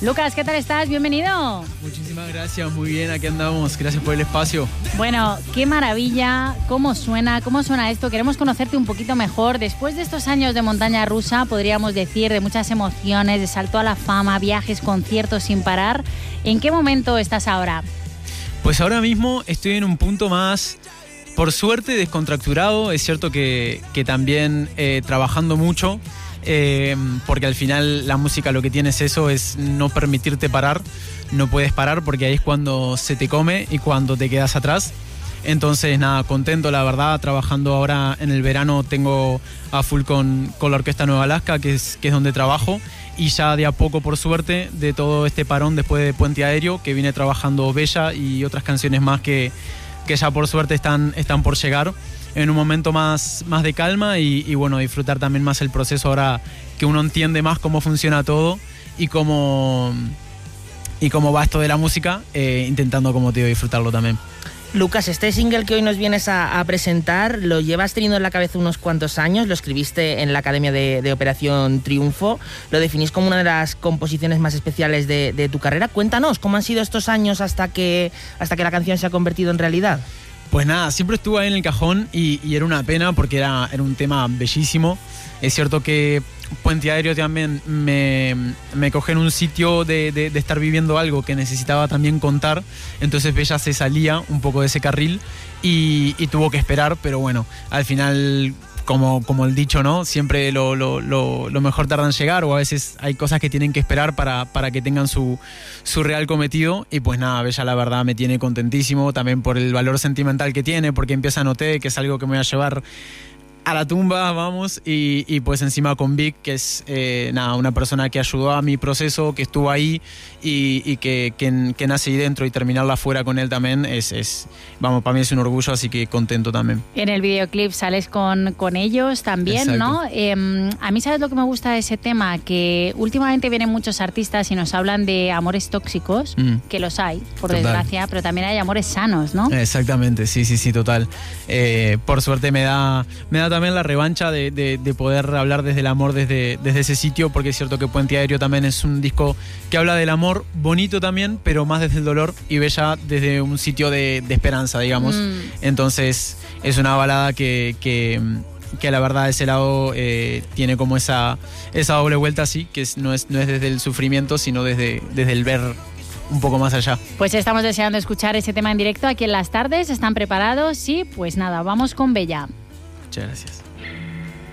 Lucas, ¿qué tal estás? Bienvenido. Muchísimas gracias, muy bien, aquí andamos. Gracias por el espacio. Bueno, qué maravilla, cómo suena esto. Queremos conocerte un poquito mejor. Después de estos años de montaña rusa, podríamos decir, de muchas emociones, de salto a la fama, viajes, conciertos sin parar, ¿en qué momento estás ahora? Pues ahora mismo estoy en un punto más, por suerte, descontracturado. Es cierto que también trabajando mucho, porque al final la música lo que tiene es eso, es no permitirte parar. No puedes parar porque ahí es cuando se te come y cuando te quedas atrás. Entonces nada, contento la verdad, trabajando ahora en el verano, tengo a full con la Orquesta Nueva Alaska, que es donde trabajo, y ya de a poco, por suerte, de todo este parón después de Puente Aéreo, que vine trabajando Bella y otras canciones más que ya por suerte están por llegar, en un momento más de calma y bueno, disfrutar también más el proceso ahora que uno entiende más cómo funciona todo y cómo va esto de la música, intentando, como te digo, disfrutarlo también. Lucas, este single que hoy nos vienes a presentar lo llevas teniendo en la cabeza unos cuantos años, lo escribiste en la Academia de Operación Triunfo, lo definís como una de las composiciones más especiales de tu carrera. Cuéntanos, ¿cómo han sido estos años hasta que la canción se ha convertido en realidad? Pues nada, siempre estuve ahí en el cajón y era una pena porque era un tema bellísimo. Es cierto que Puente Aéreo también me coge en un sitio de estar viviendo algo que necesitaba también contar, entonces Bella se salía un poco de ese carril y tuvo que esperar, pero bueno, al final, como el dicho, ¿no? Siempre lo mejor tarda en llegar, o a veces hay cosas que tienen que esperar para que tengan su real cometido. Y pues nada, Bella la verdad me tiene contentísimo, también por el valor sentimental que tiene, porque empieza a notar que es algo que me voy a llevar a la tumba, vamos, y pues encima con Vic, que es una persona que ayudó a mi proceso, que estuvo ahí y que nace ahí dentro, y terminarla afuera con él también vamos, para mí es un orgullo, así que contento también. En el videoclip sales con ellos también, exacto, ¿no? A mí, ¿sabes lo que me gusta de ese tema? Que últimamente vienen muchos artistas y nos hablan de amores tóxicos, que los hay, por total, desgracia, pero también hay amores sanos, ¿no? Exactamente, sí, total. Por suerte me da también la revancha de poder hablar desde el amor desde ese sitio, porque es cierto que Puente Aéreo también es un disco que habla del amor bonito también, pero más desde el dolor, y Bella desde un sitio de esperanza, digamos. Entonces es una balada que la verdad ese lado tiene como esa doble vuelta, sí, que no es desde el sufrimiento, sino desde el ver un poco más allá. Pues estamos deseando escuchar ese tema en directo aquí en Las Tardes. ¿Están preparados? Sí, pues nada, vamos con Bella. Muchas gracias.